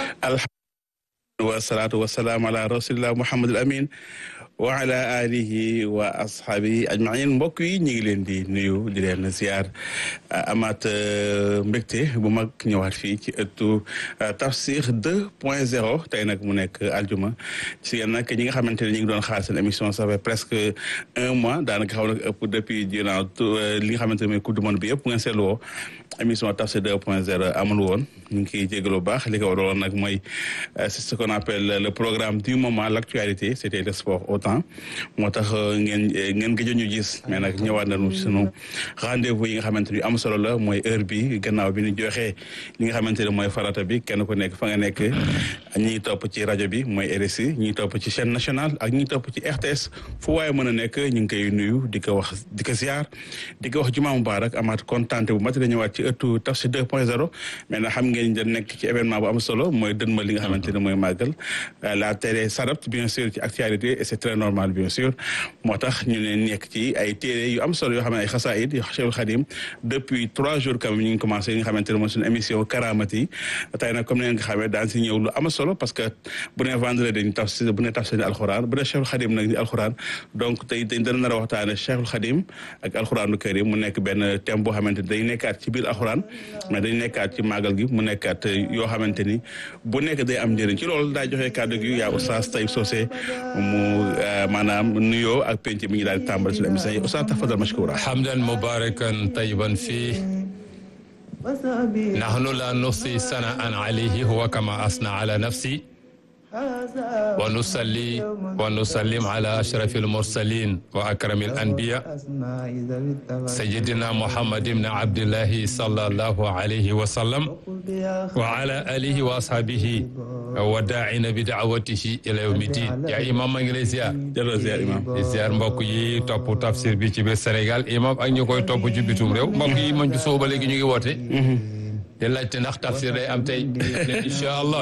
wasalaatu wasalaam ala rasulillah muhammadul amin wa ala alihi wa ashabihi ajmain. mbokk yi ñu ngi leen di nuyu di leen ziar amaat mbégte bu mag ñëwaat fii ci ëttu Tafsir 2.0 tey nag mu nekk aljuma ci yéen nag ñi nga xamante ne ñu ngi doon xaar seen émission ça fait presque un mois daanaka xaw na ëpp depuis durant li nga xamante ne mooy coupe du monde bi yëpp bu ngeen seetloo émission Tafsir 2.0 amul woon ñu ngi koy jégalu bu baax li ko waroon nag mooy c'est ce qu'on appelle le programme du moment l'actualité c'était le sport autant moo tax ngeen gëj ñu gis mais nag ñëwaat nañu sunu rendez-vous yi nga xamante ni am solo la mooy heure bi gannaaw bi ñu joxee li nga xamante ne mooy farata bi kenn ku nekk fa nga nekk ñi topp ci rajo bi mooy RSI ñi topp ci chaîne nationale ak ñi topp ci RTS fu waaye mën a nekk ñu ngi koy nuyu di ko wax di ko ziar di ko wax jumaa mubaarak amaat kontaante bu mat la ñëwaat ci ëttu Tafsir 2.0 mais nag xam ngeen da nekk ci événement bu am solo mooy dënma li nga xamante ne mooy màggal la télé s'adapte bien sûr ci actualité et c'est très normal bien sûr moo tax ñu ne nekk ci ay téere yu am solo yoo xam ne ay xasaayid yu Cheikhul Khadim depuis 3 jours quand même ñu ngi commencé li nga xamante ne mooy suñu émission Karaamati tey nag comme ni ngeen ko xamee daan si ñëw lu am solo parce que bu ne vendredi dañu tafsir bu ne tafsir ni alxuraan bu ne Cheikhul Khadim nag ni alxuraan donc tey dañ dana nar a waxtaane Cheikhul Khadim ak alxuraanu karim mu nekk benn thème boo xamante ni day nekkaat ci biir alxuraan mais dañ nekkaat ci màggal gi mu nekkaat yoo xamante ni bu nekk day am njëriñ ci loolu daa joxe kàddu gi yaa Oustaz Taïb Socé mu maanaam nuyoo ak penc mi ñu daal di tàmbali suñu émission yi Oustaz tafadal mashkoura hamdan mubarakan tayyiban fii nahnu la nuhsi sana'an alayhi huwa kama asna ala nafsi wa nusalli wa nusallim ala ashrafil mursalin wa akramil anbiya sayyidina Muhammad ibn Abdillahi sallallahu alayhi wa sallam wa ala alihi wa ashabihi wa daa'ina bi da'watihi ila yawmi din. yaa imam maa ngi lay ziar. jërëjëf ziar imam. di ziar mbokk yi topp tafsir bi ci biir Sénégal imam ak ñu koy topp ci bitum réew mbokk yi man ci soo ba léegi ñu ngi woote. di laajte ndax tafsir day am tey incha allah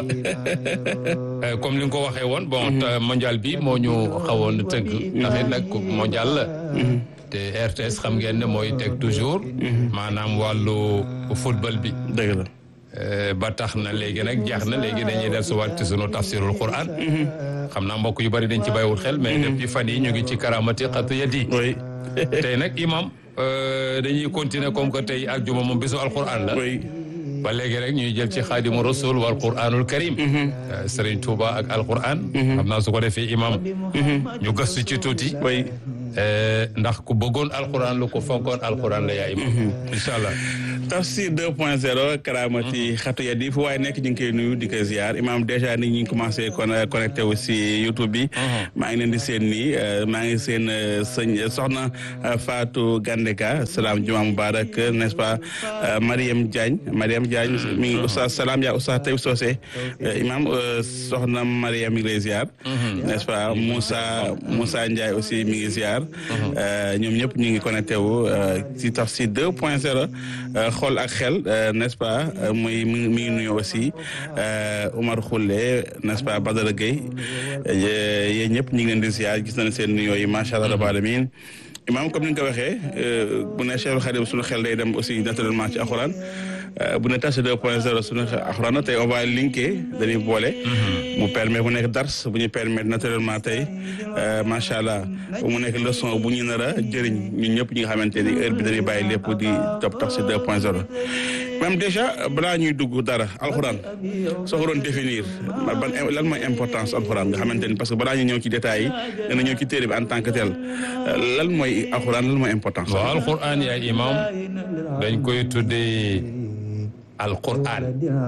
comme ni nga ko waxee woon bon mondial bi moo ñu xawoon tënk ndax it nag mondial la te RTS xam ngeen ne mooy teg toujours maanaam wàllu football bi dëgg la ba tax na léegi nag jeex na léegi dañuy del suwaat ci sunu tafsirul Qur'an xam naa mbokk yu bari dañ ci bàyyiwul xel mais depuis fan yi ñu ngi ci karamati xatu yadi tey nag imam dañuy continuer comme que tey ak juma moom bisu alquran la ba léegi rek ñuy jël ci xaadimu rasul wal quranul karim Serigne Touba ak alquran xam naa su ko defee imam ñu gëstu ci tuuti ndax ku bëggoon alquran lu ko fonkoon alquran la yaa imam incha allah Tafsir 2.0 Karaamati xatu yadi fu waaye nekk ñu ngi koy nuyu di ko ziar imam dèjà ni ñu ngi commencé connecté wu si YouTube bi maa ngi leen di seen nii maa ngi seen sëñ soxna Fatou Gandeka salaam juma mubarak n'est-ce pas Mariam Diagne mi ngi Oustaz salaam yaa Oustaz Taïb Socé imam soxna Mariam mi ngi lay ziar n'est-ce pas Moussa Ndiaye aussi mi ngi ziar ñoom ñëpp ñu ngi connecté wu ci Tafsir 2.0 xool ak xel n'est-ce pas muy mi ngi nuyu aussi Oumar Khoule n'est-ce pas Badara Gueye yéen ñëpp ñu ngi leen di ziar gis nañ seen nuyoo yi macha allah rabbil alamin imam comme ni nga ko waxee bu ne Cheikhul Khadim suñu xel day dem aussi naturellement ci alxuraan bu ne Tafsir 2.0 suñu alxuraan tey on va linker dañuy boole mu permet mu nekk dars bu ñu permettre naturellement tey macha allah mu nekk leçon bu ñu nar a jëriñ ñun ñëpp ñi nga xamante ni heure bi dañuy bàyyi lépp di topp Tafsir 2.0 même déjà balaa ñuy dugg dara alxuraan soo ko doon définir lan mooy importance alxuraan nga xamante ni parce que balaa ñu ñëw ci détails yi dana ñëw ci téere bi en tant que tel lan mooy alxuraan lan mooy importance. waaw alxuraan yaa imam dañ koy tuddee alquran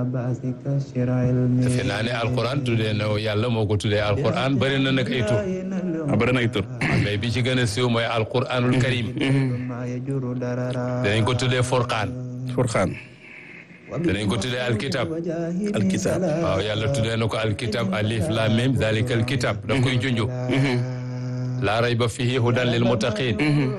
defe naa ne alquran tuddee na yàlla moo ko tuddee alquran bëri na nag ay tur bëri na ay tur mais bi ci gën a siiw mooy alquranul karim danañ ko tuddee furqaan danañ ko tuddee alkitab waaw yàlla tuddee na ko alkitab alif lam mim zalika alkitab daf koy junju laa rayba fihi hudan lil muttaqin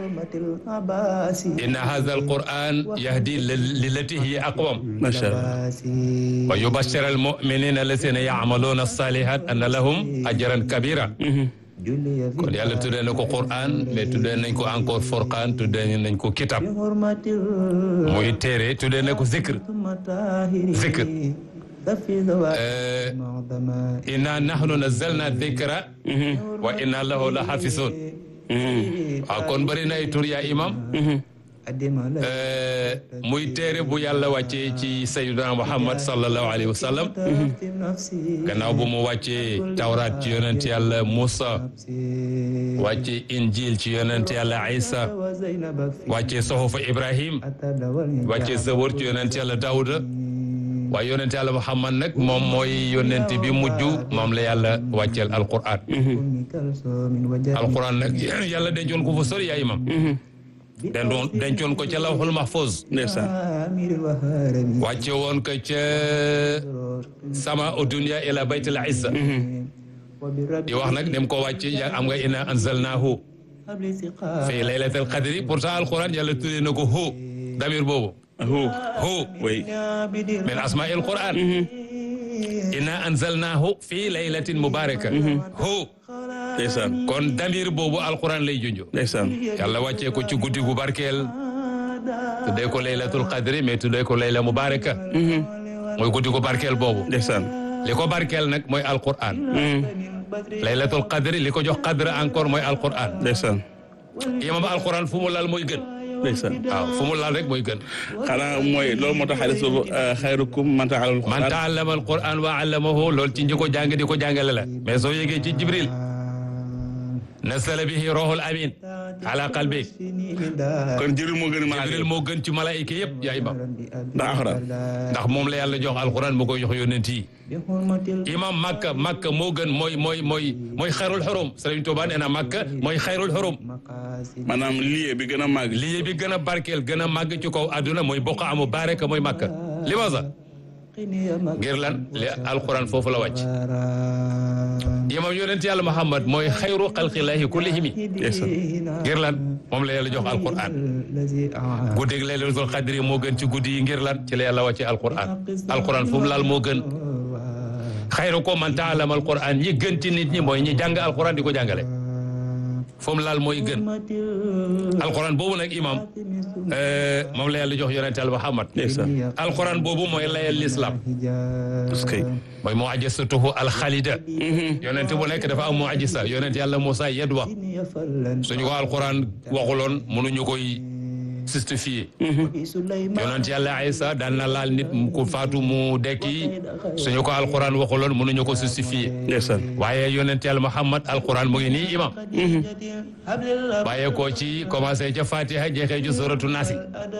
inna hadha alquran yahdi lillati hiya aqwam masha Allah wa yubashshiru almu'minina alladhina ya'maluna as-salihat anna lahum ajran kabira kon yàlla tuddee na ko Qur'an mais tuddee nañ ko encore Furqan tuddee nañ ko kitab muy téere tuddee na ko zikr inna nahnu nazzalna dhikra wa inna lahu la hafizun waaw kon bëri na ay tur yaa imam muy téere bu yàlla wàccee ci sayyidina Muhammad sallallahu alayhi wa sallam gannaaw bu mu wàccee tawraat ci yonent yàlla Musa wàccee injil ci yonent yàlla Isa wàccee soxofa Ibrahim wàccee zabur ci yonent yàlla Daawuda waaye yonent yàlla Muhammad nag moom mooy yonent bi mujj moom la yàlla wàcceel alquran alquran nag yàlla dencoon ko fa sori yaa imam dencoon ko ca lawhul mahfuz ndeysaan wàcce woon ko ca sama o dunya ila baytil izza di wax nag dem ko wàcce ya am nga inna anzalnahu fi laylatil qadri pourtant alquran yàlla tuddee na ko hu damir boobu hu oui min asma'il quran inna anzalnahu fi laylatin mubaraka hu ndeysaan kon damir boobu alquran lay junjo ndeysaan yàlla wàccee ko ci guddi gu barkeel tuddee ko laylatul qadri mais tuddee ko layla mubaraka mooy guddi gu barkeel boobu ndeysaan li ko barkeel nag mooy alquran laylatul qadri li ko jox qadre encore mooy alquran ndeysaan imam alquran fu mu laal mooy gën ndeysaan waaw fu mu laal rek mooy gën xanaa mooy loolu moo tax xaalis boobu xayrukum man ta'allama alquran wa 'allamahu loolu ci ñi ko jàng di ko jàngale la mais soo yégee ci jibril nasala bihi ruhul amin ala qalbi kon jibril moo gën a jibril moo gën ci malaayika yëpp yaa imam ndax alxuraan ndax moom la yàlla jox alquran mu koy jox yonent yi imam makka moo gën mooy xayrul xurum Sëriñ Tuubaa nee na makka mooy xayrul xurum maanaam lieu bi gën a màgg lieu bi gën a barkeel gën a màgg ci kaw àdduna mooy bokk amu baraka mooy makka li ma sax ngir lan li alquran foofu la wàcc imam yonent yàlla Muhammad mooy xayru xalqillaahi kullihimi ngir lan moom la yàlla jox alquran guddig laylatul qadri moo gën ci guddi yi ngir lan ci la yàlla wàcce alquran fu mu laal moo gën xayru ko man ta'allama alquran ñi gën ci nit ñi mooy ñi jàng alquran di ko jàngale fu mu laal mooy gën alquran boobu nag imam moom la yàlla jox yonent yàlla Muhammad alquran boobu mooy layal l'islam mooy mu'jizatuhu alxalida yonent bu nekk dafa am mu'jiza yonent yàlla Musa yedwa suñu ko alquran waxuloon mënuñu koy justifié yonent yàlla Isa daan na laal nit ku faatu mu dekki suñu ko alquran waxuloon mënuñu ko justifié waaye yonent yàlla Muhammad alquran mu ngi nii imam waaye ko ci commencé ca Fatiha jeexee ci suratu Naas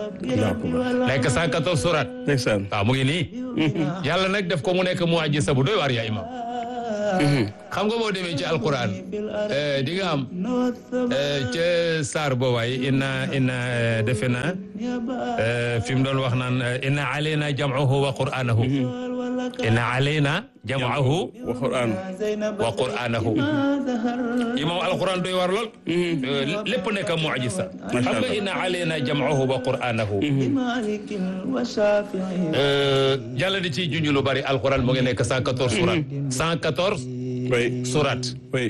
nekk 114 surat waaw mu ngi nii yàlla nag def ko mu nekk mu'jiza bu doy waar yaa imam xam nga boo demee ci alquran di nga am ca saar boobaay inna defe na fi mu doon wax naan inna alayna jam'ahu wa qur'anahu inna alayna jam'ahu wa qur'anahu imam alquran doy war lool lépp nekk mu'jiza xam nga inna alayna jam'ahu wa qur'anahu yàlla di ciy junj lu bari alquran mu ngi nekk 114 surat 114 surat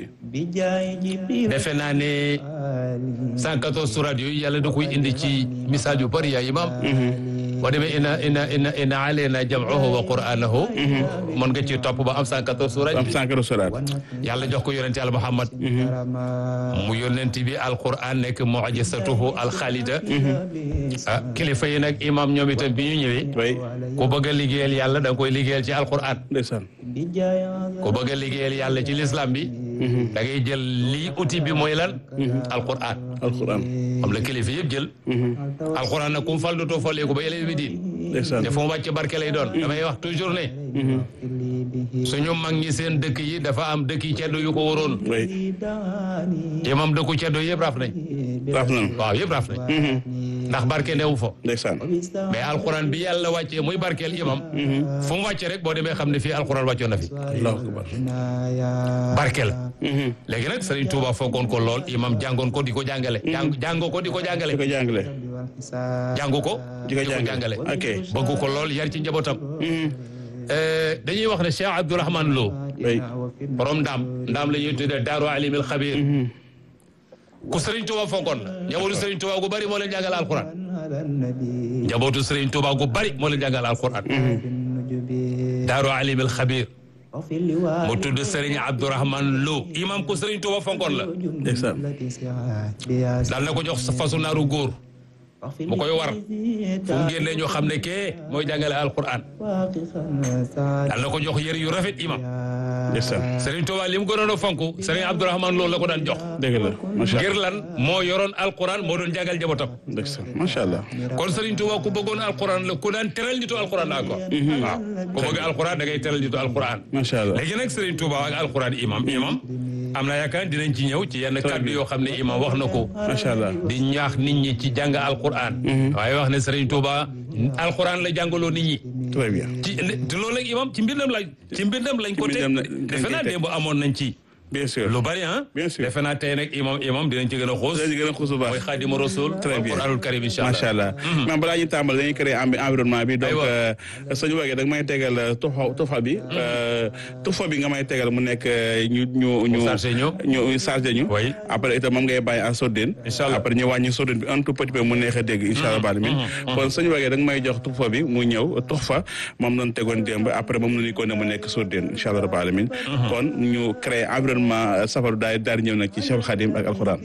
defe naa ne 114 surat yooyu yàlla da koy indi ci misaal yu bari yaa imam boo demee inna alayna jam'ahu wa qur'anahu mën nga ci topp ba am 114 surat yàlla jox ko yonent yàlla Muhammad mu yonent bi alquran nekk mu'jizatuhu alxaalida kilifa yi nag imam ñoom itam bi ñu ñëwee ku bëgg a liggéeyal yàlla da nga koy liggéeyal ci alquran ku bëgg a liggéeyal yàlla ci l'islam bi da ngay jël lii outil bi mooy lan alquran am la kilifa yëpp jël alquran nag kum fal dootoo faleeku ba yële bi diin te fu mu wàcc barke lay doon damay wax toujours ne suñu mag ñi seen dëkk yi dafa am dëkk yi ceddo yu ko waroon imam dëkku ceddo yëpp raaf nañ waaw yëpp raaf nañ ndax barke newu fa mais alquran bi yàlla wàccee muy barkeel imam fu mu wàcce rek boo demee xam ne fii alquran wàccoon na fi barkeel léegi nag Serigne Touba foogoon ko lool imam jàngoon ko di ko jàngale jàngoo ko di ko jàngale jàngu ko di ko jàngale bëgg ko lool yar ci njabootam dañuy wax ne Cheikh Abdourahmane Lo borom ndaam la ñuy tuddee Daaru Alimil Xabir ku Serigne Touba foogoon la njabootu Serigne Touba gu bari moo leen jàngal alquran njabootu Serigne Touba gu bari moo leen jàngal alquran Daaru Alim al Xabir mu tudd Serigne Abdourahman Lo imam ko Serigne Touba fonkoon la ndeysaan daal na ko jox fasu naaru góor mu koy war fu mu génnee ñoo xam ne kee mooy jàngale alquran daal na ko jox yër yu rafet imam ndeysaan Serigne Touba li mu gënoon a fonk Serigne Abdourahman Lo la ko daan jox dëgg la macha ngir allah lan moo yoroon alquran moo doon jàngal njabootam ndeysaan macha allah kon Serigne Touba ku bëggoon alquran la ku daan teral nitu alquran la encore waaw ku bëgg alquran da ngay teral nitu alquran macha allah léegi nag Serigne Touba ak alquran imam am na yaakaar dinañ ci ñëw ci yenn kàddu yoo xam ne imam wax na ko macha allah di ñaax nit ñi ci jàng alquran waaye wax ne Serigne Touba alquran la jàngaloo nit ñi très bien ci loolu nag imam ci mbindam lañ ko teg defe naa démb amoon nañ ci bien sûr lu bari ah bien sûr defe naa tey nag imam dinañ ci gën a xuus dinañ gën a xuus bu baax mooy Xaadimu Rasul très bien alquranul karim incha allah macha allah man balaa ñu tàmbal dañuy créer environnement bi donc suñu wagee da nga may tegal tufa bi nga may tegal mu nekk ñu chargé ñu après itam moom ngay bàyyi en sourdine après ñu wàññi sourdine bi un tout petit peu mu neex a dégg incha allah baal min kon suñu wagee da nga may jox tufa bi mu ñëw tufa moom lañ tegoon démb après moom la ñu ko ne mu nekk sourdine incha allah rabbil alamin kon ñu créer environnement safaru daal ñëw nag ci Cheikh Khadim ak alquran